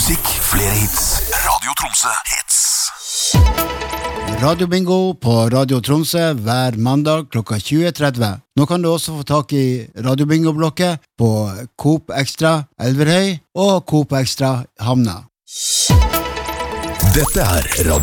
musikk, flere hits. Radio Tromsø hits. Radio Bingo på Radio Tromsø hver mandag klokka 20.30. Nå kan du også få tak i Radio Bingo-blokket på Coop Extra Elverhøy og Coop Extra Hamna. Dette er Radio